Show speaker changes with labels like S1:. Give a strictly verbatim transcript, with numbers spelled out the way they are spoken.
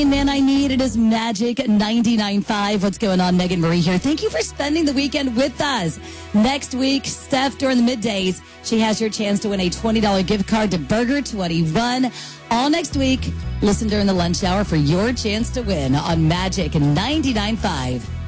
S1: Man, I need it is Magic ninety-nine point five. What's going on? Megan Marie here. Thank you for spending the weekend with us. Next week, Steph, during the middays, she has your chance to win a twenty dollars gift card to Burger twenty-one. All next week, listen during the lunch hour for your chance to win on Magic ninety-nine point five.